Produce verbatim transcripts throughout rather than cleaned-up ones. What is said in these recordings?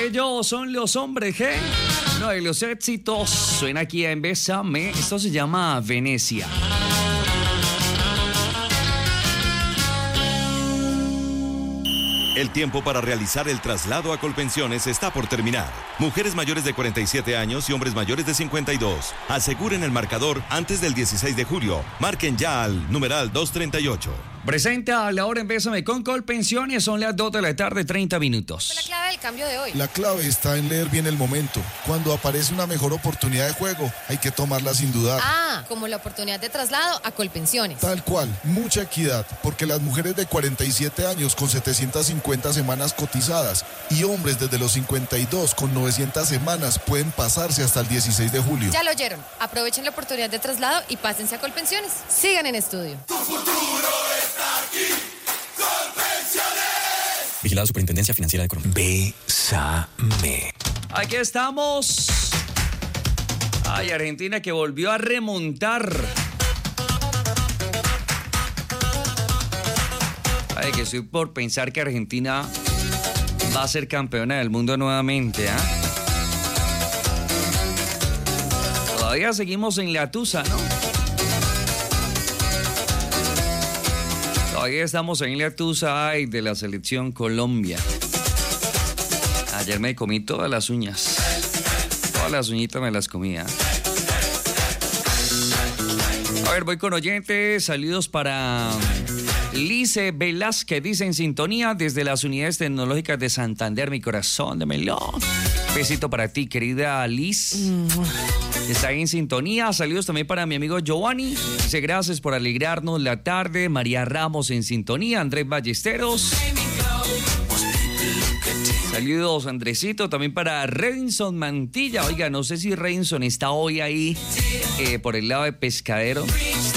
Ellos son los hombres G. Uno de los éxitos suena aquí en Bésame. Esto se llama Venecia. El tiempo para realizar el traslado a Colpensiones está por terminar. Mujeres mayores de cuarenta y siete años y hombres mayores de cincuenta y dos. Aseguren el marcador antes del dieciséis de julio. Marquen ya al numeral doscientos treinta y ocho. Presenta a la hora en Bésame con Colpensiones. Son las dos de la tarde, treinta minutos. ¿Cuál es la clave del cambio de hoy? La clave está en leer bien el momento. Cuando aparece una mejor oportunidad de juego, hay que tomarla sin dudar. Ah, como la oportunidad de traslado a Colpensiones. Tal cual, mucha equidad, porque las mujeres de cuarenta y siete años con setecientas cincuenta semanas cotizadas y hombres desde los cincuenta y dos con novecientas semanas pueden pasarse hasta el dieciséis de julio. Ya lo oyeron. Aprovechen la oportunidad de traslado y pásense a Colpensiones. Sigan en estudio. Tu futuro está aquí. Colpensiones. Vigilada Superintendencia Financiera de Colombia. Bésame. Aquí estamos. Ay, Argentina que volvió a remontar. Ay, que estoy por pensar que Argentina va a ser campeona del mundo nuevamente, ¿ah? ¿eh? Todavía seguimos en la tusa, ¿no? Todavía estamos en la tusa ay, de la selección Colombia. Ayer me comí todas las uñas. Todas las uñitas me las comía. A ver, voy con oyentes. Saludos para Lice Velázquez, dice en sintonía desde las unidades tecnológicas de Santander, mi corazón de melón. Besito para ti, querida Liz. Está en sintonía. Saludos también para mi amigo Giovanni. Dice gracias por alegrarnos la tarde. María Ramos en sintonía. Andrés Ballesteros. Saludos, Andresito. También para Redinson Mantilla. Oiga, no sé si Redinson está hoy ahí eh, por el lado de Pescadero.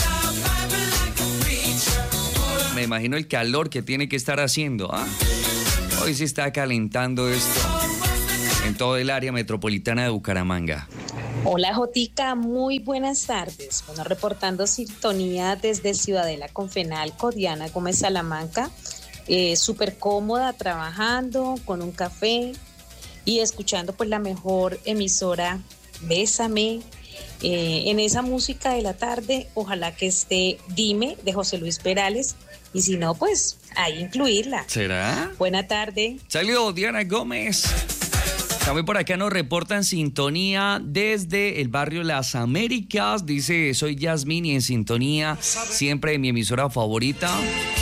Me imagino el calor que tiene que estar haciendo. ¿Ah? Hoy se está calentando esto en todo el área metropolitana de Bucaramanga. Hola Jotica, muy buenas tardes. Bueno, reportando sintonía desde Ciudadela Confenalco, Diana Gómez Salamanca. Eh, súper cómoda, trabajando con un café y escuchando pues la mejor emisora, Bésame. Eh, en esa música de la tarde, ojalá que esté Dime de José Luis Perales y si no, pues ahí incluirla. ¿Será? Buena tarde. Saludos, Diana Gómez. También por acá nos reportan sintonía desde el barrio Las Américas. Dice, soy Yasmín y en sintonía siempre de mi emisora favorita.